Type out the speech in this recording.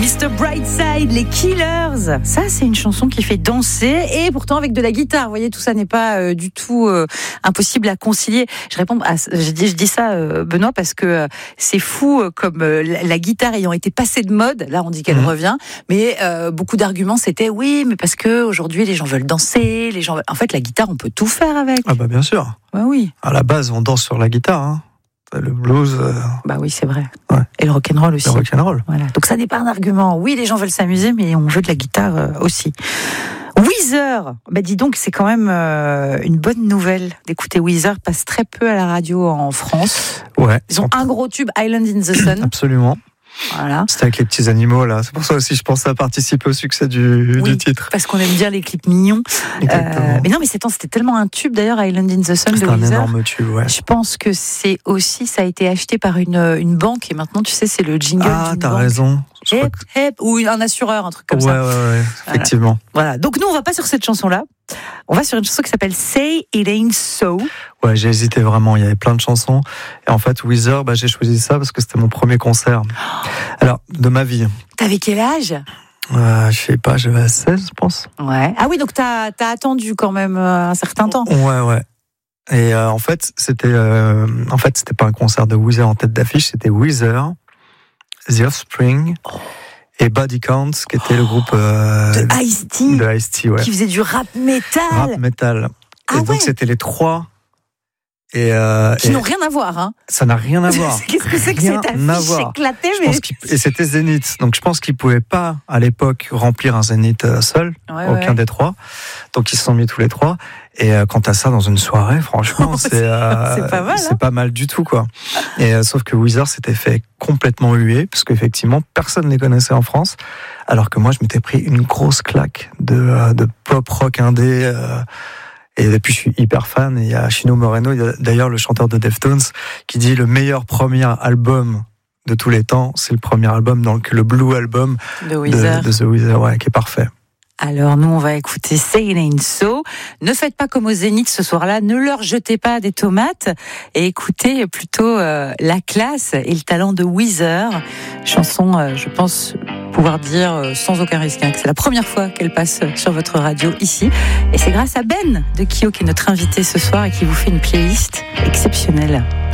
Mr. Brightside, les Killers, ça c'est une chanson qui fait danser et pourtant avec de la guitare. Vous voyez, tout ça n'est pas du tout impossible à concilier. Je dis ça, Benoît, parce que c'est fou comme la guitare ayant été passée de mode. Là, on dit qu'elle revient, mais beaucoup d'arguments c'était oui, mais parce que aujourd'hui les gens veulent danser, En fait, la guitare, on peut tout faire avec. Ah bah bien sûr. Ouais, oui. À la base, on danse sur la guitare. Hein. Le blues. Bah oui, c'est vrai. Ouais. Et le rock'n'roll aussi. Le rock'n'roll. Voilà. Donc ça n'est pas un argument. Oui, les gens veulent s'amuser, mais on veut de la guitare aussi. Weezer, bah dis donc, c'est quand même une bonne nouvelle d'écouter Weezer. Passe très peu à la radio en France. Ouais. Ils ont un gros tube, Island in the Sun. Absolument. Voilà. C'était avec les petits animaux là. C'est pour ça aussi je pense à participer au succès du titre. Parce qu'on aime bien les clips mignons. Mais non, mais c'était tellement un tube d'ailleurs, Island in the Sun de Weezer. C'est un énorme tube, ouais. Je pense que ça a été acheté par une banque et maintenant tu sais c'est le jingle. Ah, t'as raison. Ou un assureur, un truc comme ça. Ouais, effectivement. Voilà. Donc nous on va pas sur cette chanson-là. On va sur une chanson qui s'appelle Say It Ain't So. Ouais, j'ai hésité vraiment. Il y avait plein de chansons. Et en fait, Weezer, j'ai choisi ça parce que c'était mon premier concert. Alors, de ma vie. T'avais quel âge ? Je sais pas, j'avais 16, je pense. Ouais. Ah oui, donc t'as attendu quand même un certain temps. Ouais. Et en fait, c'était pas un concert de Weezer en tête d'affiche, c'était Weezer, The Offspring. Et Body Count, qui était le groupe de Ice-T, ouais. Qui faisait du rap metal. Rap metal. Ah et donc c'était les trois. Qui n'ont rien à voir, hein. Ça n'a rien à voir. Qu'est-ce que c'est que cette affiche éclatée, et c'était Zénith. Donc je pense qu'ils pouvaient pas à l'époque remplir un Zénith seul, aucun des trois. Donc ils se sont mis tous les trois. Et quant à ça, dans une soirée, franchement, c'est pas mal. C'est pas mal du tout, quoi. Et sauf que Weezer s'était fait complètement huer, parce qu'effectivement, personne ne les connaissait en France, alors que moi, je m'étais pris une grosse claque de pop rock indé. Et depuis, je suis hyper fan. Et il y a Chino Moreno, d'ailleurs le chanteur de Deftones, qui dit le meilleur premier album de tous les temps, c'est le premier album, donc le Blue Album de The Weezer, ouais, qui est parfait. Alors nous on va écouter Say It Ain't So. Ne faites pas comme au Zénith ce soir-là, ne leur jetez pas des tomates et écoutez plutôt la classe et le talent de Weezer. Chanson, je pense pouvoir dire sans aucun risque que c'est la première fois qu'elle passe sur votre radio ici. Et c'est grâce à Ben de Kyo qui est notre invité ce soir et qui vous fait une playlist exceptionnelle.